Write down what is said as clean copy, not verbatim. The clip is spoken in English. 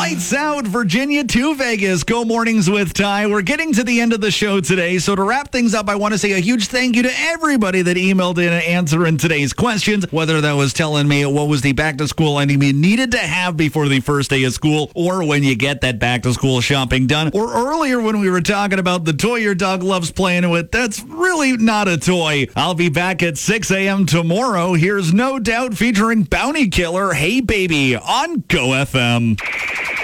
Lights out, Virginia to Vegas. Go Mornings with Ty. We're getting to the end of the show today. So to wrap things up, I want to say a huge thank you to everybody that emailed in answering today's questions, whether that was telling me what was the back-to-school item you needed to have before the first day of school, or when you get that back-to-school shopping done, or earlier when we were talking about the toy your dog loves playing with. That's really not a toy. I'll be back at 6 a.m. tomorrow. Here's No Doubt featuring Bounty Killer, Hey Baby, on Go FM.